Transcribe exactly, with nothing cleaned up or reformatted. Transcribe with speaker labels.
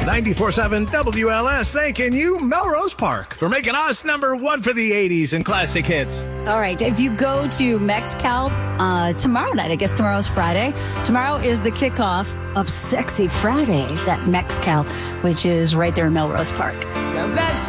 Speaker 1: ninety-four seven W L S thanking you, Melrose Park, for making us number one for the eighties and classic hits.
Speaker 2: All right. If you go to Mexcal uh, tomorrow night, I guess tomorrow's Friday. Tomorrow is the kickoff of Sexy Fridays at Mexcal, which is right there in Melrose Park.